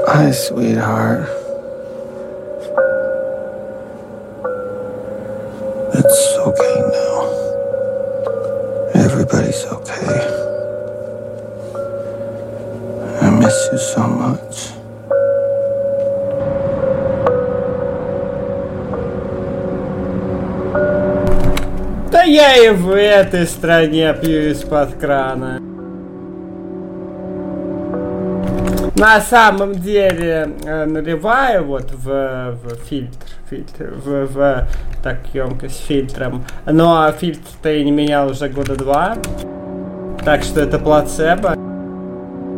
Hi, sweetheart. It's okay now. Everybody's okay. I miss you so much. Да я и в этой стране пью из-под крана. На самом деле наливаю вот в фильтр, в так, емкость с фильтром. Но фильтр-то я не менял уже года 2. Так что это плацебо.